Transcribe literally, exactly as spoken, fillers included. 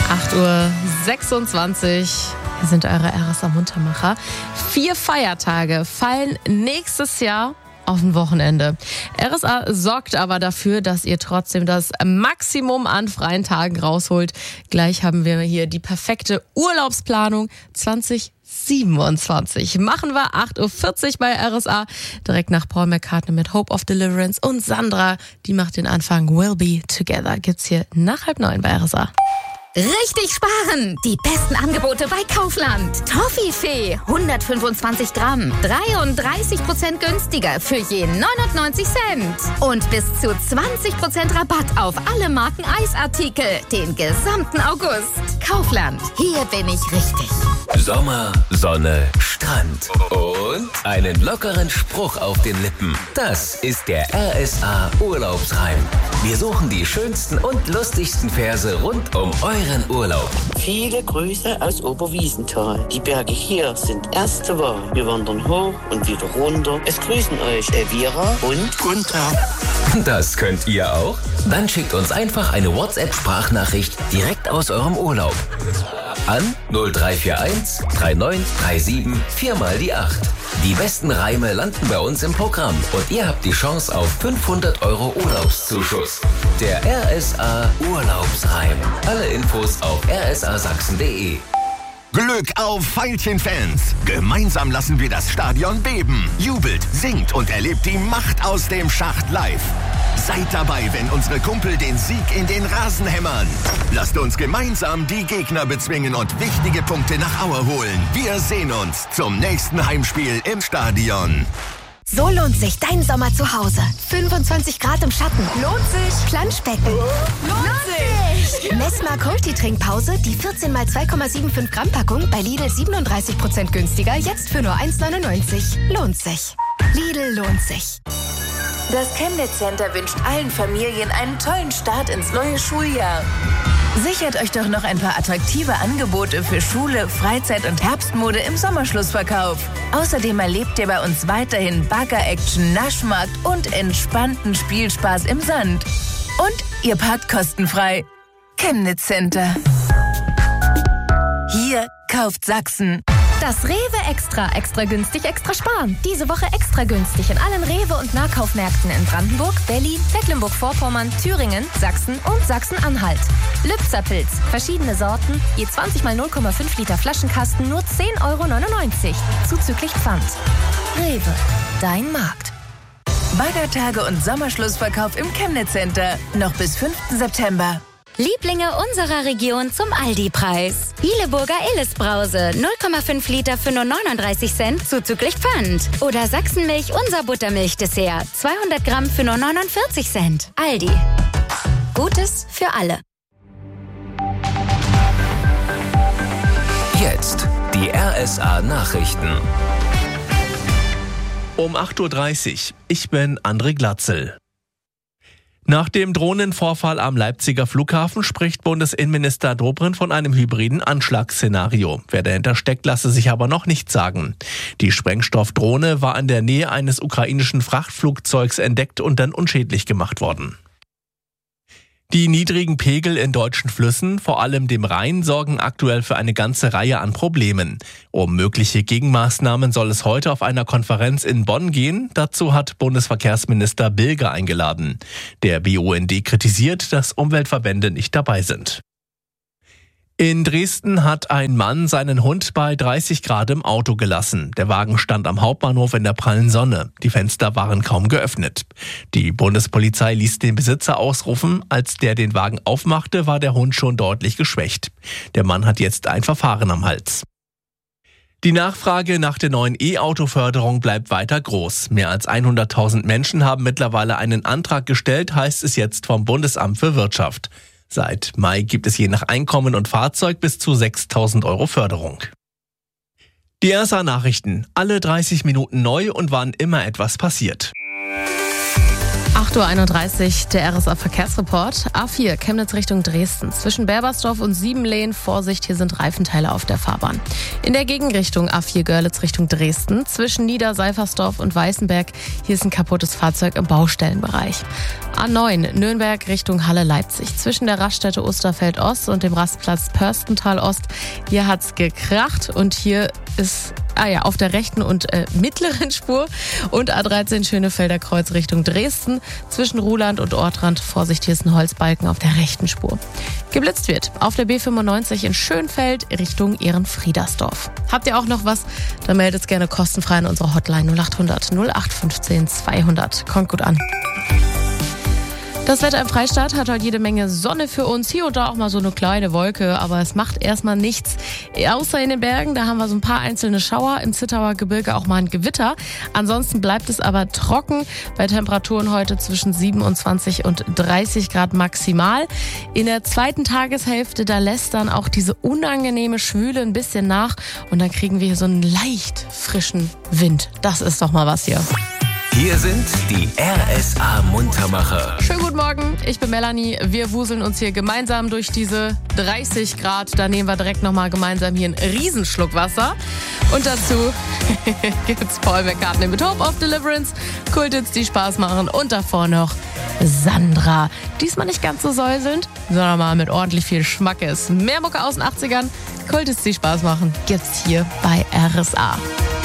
acht Uhr sechsundzwanzig. Hier sind eure R S A-Muntermacher. Vier Feiertage fallen nächstes Jahr auf ein Wochenende. R S A sorgt aber dafür, dass ihr trotzdem das Maximum an freien Tagen rausholt. Gleich haben wir hier die perfekte Urlaubsplanung zwanzig siebenundzwanzig. Machen wir acht Uhr vierzig bei R S A. Direkt nach Paul McCartney mit Hope of Deliverance. Und Sandra, die macht den Anfang. We'll Be Together. Gibt's hier nach halb neun bei R S A. Richtig sparen! Die besten Angebote bei Kaufland. Toffifee, hundertfünfundzwanzig Gramm, dreiunddreißig Prozent günstiger für je neunundneunzig Cent. Und bis zu zwanzig Prozent Rabatt auf alle Marken Eisartikel den gesamten August. Kaufland, hier bin ich richtig. Sommer, Sonne, Strand und einen lockeren Spruch auf den Lippen. Das ist der R S A Urlaubsreim. Wir suchen die schönsten und lustigsten Verse rund um euren Urlaub. Viele Grüße aus Oberwiesenthal. Die Berge hier sind erste Wahl. Wir wandern hoch und wieder runter. Es grüßen euch Elvira und Gunther. Das könnt ihr auch? Dann schickt uns einfach eine WhatsApp-Sprachnachricht direkt aus eurem Urlaub. An null drei vier eins drei neun drei sieben vier mal die acht. Die besten Reime landen bei uns im Programm und ihr habt die Chance auf fünfhundert Euro Urlaubszuschuss. Der R S A Urlaubsreim. Alle Infos auf r s a sachsen punkt d e. Glück auf Veilchen-Fans! Gemeinsam lassen wir das Stadion beben. Jubelt, singt und erlebt die Macht aus dem Schacht live. Seid dabei, wenn unsere Kumpel den Sieg in den Rasen hämmern. Lasst uns gemeinsam die Gegner bezwingen und wichtige Punkte nach Aue holen. Wir sehen uns zum nächsten Heimspiel im Stadion. So lohnt sich dein Sommer zu Hause. fünfundzwanzig Grad im Schatten. Lohnt sich. Planschbecken. Lohnt sich. Messmer Multi-Trinkpause, die vierzehn mal zwei Komma fünfundsiebzig Gramm Packung bei Lidl siebenunddreißig Prozent günstiger, jetzt für nur eins neunundneunzig. Lohnt sich. Lidl lohnt sich. Das Chemnitz Center wünscht allen Familien einen tollen Start ins neue Schuljahr. Sichert euch doch noch ein paar attraktive Angebote für Schule, Freizeit und Herbstmode im Sommerschlussverkauf. Außerdem erlebt ihr bei uns weiterhin Bagger-Action, Naschmarkt und entspannten Spielspaß im Sand. Und ihr parkt kostenfrei. Chemnitz Center. Hier kauft Sachsen. Das Rewe Extra. Extra günstig, extra sparen. Diese Woche extra günstig in allen Rewe- und Nahkaufmärkten in Brandenburg, Berlin, Mecklenburg-Vorpommern, Thüringen, Sachsen und Sachsen-Anhalt. Lübserpilz. Verschiedene Sorten. Je zwanzig mal null Komma fünf Liter Flaschenkasten nur zehn Euro neunundneunzig. Zuzüglich Pfand. Rewe. Dein Markt. Baggertage und Sommerschlussverkauf im Chemnitz Center. Noch bis fünften September. Lieblinge unserer Region zum Aldi-Preis. Hileburger Illes-Brause, null Komma fünf Liter für nur neununddreißig Cent, zuzüglich Pfand. Oder Sachsenmilch, unser Buttermilch-Dessert, zweihundert Gramm für nur neunundvierzig Cent. Aldi. Gutes für alle. Jetzt die R S A Nachrichten. Um acht Uhr dreißig. Ich bin André Glatzel. Nach dem Drohnenvorfall am Leipziger Flughafen spricht Bundesinnenminister Dobrindt von einem hybriden Anschlagsszenario. Wer dahinter steckt, lasse sich aber noch nicht sagen. Die Sprengstoffdrohne war in der Nähe eines ukrainischen Frachtflugzeugs entdeckt und dann unschädlich gemacht worden. Die niedrigen Pegel in deutschen Flüssen, vor allem dem Rhein, sorgen aktuell für eine ganze Reihe an Problemen. Um mögliche Gegenmaßnahmen soll es heute auf einer Konferenz in Bonn gehen. Dazu hat Bundesverkehrsminister Bilger eingeladen. Der B U N D kritisiert, dass Umweltverbände nicht dabei sind. In Dresden hat ein Mann seinen Hund bei dreißig Grad im Auto gelassen. Der Wagen stand am Hauptbahnhof in der prallen Sonne. Die Fenster waren kaum geöffnet. Die Bundespolizei ließ den Besitzer ausrufen. Als der den Wagen aufmachte, war der Hund schon deutlich geschwächt. Der Mann hat jetzt ein Verfahren am Hals. Die Nachfrage nach der neuen E-Auto-Förderung bleibt weiter groß. Mehr als hunderttausend Menschen haben mittlerweile einen Antrag gestellt, heißt es jetzt vom Bundesamt für Wirtschaft. Seit Mai gibt es je nach Einkommen und Fahrzeug bis zu sechstausend Euro Förderung. Die R S A-Nachrichten. Alle dreißig Minuten neu und wann immer etwas passiert. acht Uhr einunddreißig, der R S A-Verkehrsreport. A vier, Chemnitz Richtung Dresden. Zwischen Berbersdorf und Siebenlehen, Vorsicht, hier sind Reifenteile auf der Fahrbahn. In der Gegenrichtung A vier Görlitz Richtung Dresden. Zwischen Niederseifersdorf und Weißenberg, hier ist ein kaputtes Fahrzeug im Baustellenbereich. A neun Nürnberg Richtung Halle-Leipzig. Zwischen der Raststätte Osterfeld-Ost und dem Rastplatz Pörstental-Ost. Hier hat's gekracht und hier ist ah ja, auf der rechten und äh, mittleren Spur. Und A dreizehn Schönefelder Kreuz Richtung Dresden. Zwischen Ruhland und Ortrand. Vorsicht, hier ist ein Holzbalken auf der rechten Spur. Geblitzt wird auf der B fünfundneunzig in Schönfeld Richtung Ehrenfriedersdorf. Habt ihr auch noch was? Dann meldet es gerne kostenfrei an unsere Hotline null acht hundert null acht fünfzehn zweihundert. Kommt gut an. Das Wetter im Freistaat hat heute jede Menge Sonne für uns. Hier und da auch mal so eine kleine Wolke, aber es macht erstmal nichts. Außer in den Bergen, da haben wir so ein paar einzelne Schauer. Im Zittauer Gebirge auch mal ein Gewitter. Ansonsten bleibt es aber trocken. Bei Temperaturen heute zwischen siebenundzwanzig und dreißig Grad maximal. In der zweiten Tageshälfte, da lässt dann auch diese unangenehme Schwüle ein bisschen nach. Und dann kriegen wir hier so einen leicht frischen Wind. Das ist doch mal was hier. Hier sind die R S A-Muntermacher. Schönen guten Morgen, ich bin Melanie. Wir wuseln uns hier gemeinsam durch diese dreißig Grad. Da nehmen wir direkt nochmal gemeinsam hier einen Riesenschluck Wasser. Und dazu gibt's Paul McCartney mit Hope of Deliverance, Kulthits, die Spaß machen. Und davor noch Sandra. Diesmal nicht ganz so säuselnd, sondern mal mit ordentlich viel Schmackes. Mehr Mucke aus den achtzigern, Kulthits, die Spaß machen, gibt's hier bei R S A.